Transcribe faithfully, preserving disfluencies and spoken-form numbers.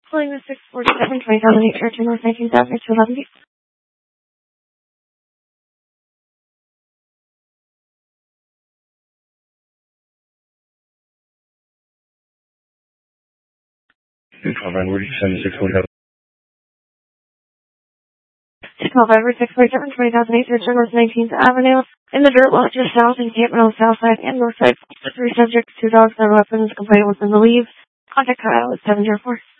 Calling the six forty-seven, twenty thousand eight, Church North nineteenth Avenue, two eleven. two twelve Edward, you send six forty-seven. two twelve Edward, six forty-seven, twenty thousand eight, Church North nineteenth Avenue. In the dirt lot just south encampment on the south side and north side. Three subjects, two dogs, no weapons, complaint within the leaves. Contact Kyle at seven zero four.